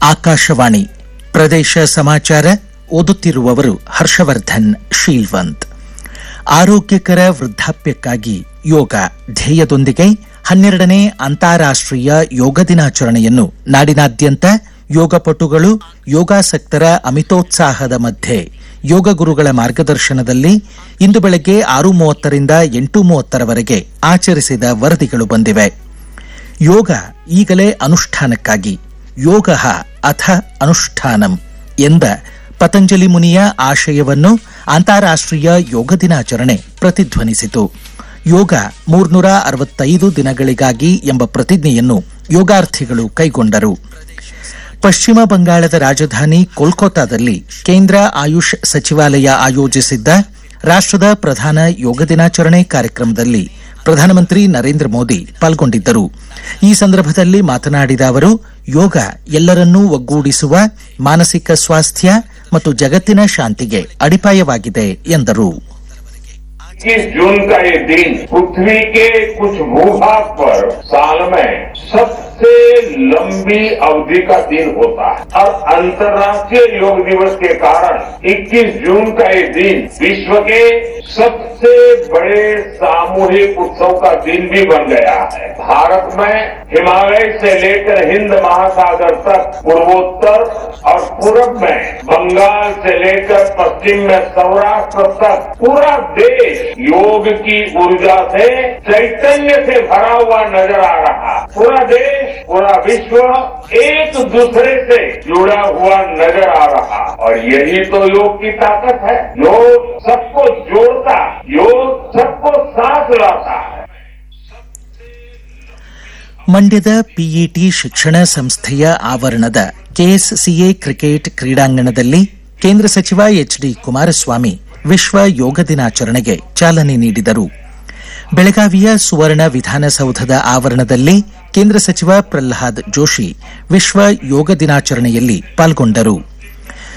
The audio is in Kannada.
ಆಕಾಶವಾಣಿ ಪ್ರದೇಶ ಸಮಾಚಾರ ಓದುತ್ತಿರುವವರು ಹರ್ಷವರ್ಧನ್ ಶೀಲ್ವಂತ್. ಆರೋಗ್ಯಕರ ವೃದ್ಧಾಪ್ಯಕ್ಕಾಗಿ ಯೋಗ ಧ್ಯೇಯದೊಂದಿಗೆ 12ನೇ ಅಂತಾರಾಷ್ಟ್ರೀಯ ಯೋಗ ದಿನಾಚರಣೆಯನ್ನು ನಾಡಿನಾದ್ಯಂತ ಯೋಗಪಟುಗಳು ಯೋಗಾಸಕ್ತರ ಅಮಿತೋತ್ಸಾಹದ ಮಧ್ಯೆ ಯೋಗ ಗುರುಗಳ ಮಾರ್ಗದರ್ಶನದಲ್ಲಿ ಇಂದು ಬೆಳಗ್ಗೆ 6:30ರಿಂದ 8:30ರವರೆಗೆ ಆಚರಿಸಿದ ವರದಿಗಳು ಬಂದಿವೆ. ಯೋಗ ಈಗಲೇ ಅನುಷ್ಠಾನಕ್ಕಾಗಿ, ಯೋಗ ಅಥ ಅನುಷ್ಠಾನಂ ಎಂದ ಪತಂಜಲಿ ಮುನಿಯ ಆಶಯವನ್ನು ಅಂತಾರಾಷ್ಟ್ರೀಯ ಯೋಗ ದಿನಾಚರಣೆ ಪ್ರತಿಧ್ವನಿಸಿತು. ಯೋಗ 365 ದಿನಗಳಿಗಾಗಿ ಎಂಬ ಪ್ರತಿಜ್ಞೆಯನ್ನು ಯೋಗಾರ್ಥಿಗಳು ಕೈಗೊಂಡರು. ಪಶ್ಚಿಮ ಬಂಗಾಳದ ರಾಜಧಾನಿ ಕೋಲ್ಕತ್ತಾದಲ್ಲಿ ಕೇಂದ್ರ ಆಯುಷ್ ಸಚಿವಾಲಯ ಆಯೋಜಿಸಿದ್ದ ರಾಷ್ಟ್ರದ ಪ್ರಧಾನ ಯೋಗ ದಿನಾಚರಣೆ ಕಾರ್ಯಕ್ರಮದಲ್ಲಿ ಪ್ರಧಾನಮಂತ್ರಿ ನರೇಂದ್ರ ಮೋದಿ ಪಾಲ್ಗೊಂಡಿದ್ದರು. ಈ ಸಂದರ್ಭದಲ್ಲಿ ಮಾತನಾಡಿದ ಅವರು, ಯೋಗ ಎಲ್ಲರನ್ನೂ ಒಗ್ಗೂಡಿಸುವ ಮಾನಸಿಕ ಸ್ವಾಸ್ಥ್ಯ ಮತ್ತು ಜಗತ್ತಿನ ಶಾಂತಿಗೆ ಅಡಿಪಾಯವಾಗಿದೆ ಎಂದರು. 21 जून का ये दिन पृथ्वी के कुछ भूभाग पर साल में सबसे लंबी अवधि का दिन होता है और अंतर्राष्ट्रीय योग दिवस के कारण 21 जून का ये दिन विश्व के सबसे बड़े सामूहिक उत्सव का दिन भी बन गया है. भारत में हिमालय से लेकर हिंद महासागर तक, पूर्वोत्तर और पूर्व में बंगाल से लेकर पश्चिम में सौराष्ट्र तक पूरा देश योग की ऊर्जा से, चैतन्य से भरा हुआ नजर आ रहा. पूरा देश, पूरा विश्व एक दूसरे से जुड़ा हुआ नजर आ रहा और यही तो योग की ताकत है. योग सबको जोड़ता, योग सबको साथ लाता है. ಮಂಡ್ಯದ ಪಿಇಟಿ ಶಿಕ್ಷಣ ಸಂಸ್ಥೆಯ ಆವರಣದ ಕೆಎಸ್ಸಿಎ ಕ್ರಿಕೆಟ್ ಕ್ರೀಡಾಂಗಣದಲ್ಲಿ ಕೇಂದ್ರ ಸಚಿವ ಎಚ್ಡಿ ಕುಮಾರಸ್ವಾಮಿ ವಿಶ್ವ ಯೋಗ ದಿನಾಚರಣೆಗೆ ಚಾಲನೆ ನೀಡಿದರು. ಬೆಳಗಾವಿಯ ಸುವರ್ಣ ವಿಧಾನಸೌಧದ ಆವರಣದಲ್ಲಿ ಕೇಂದ್ರ ಸಚಿವ ಪ್ರಹ್ಲಾದ್ ಜೋಶಿ ವಿಶ್ವ ಯೋಗ ದಿನಾಚರಣೆಯಲ್ಲಿ ಪಾಲ್ಗೊಂಡರು.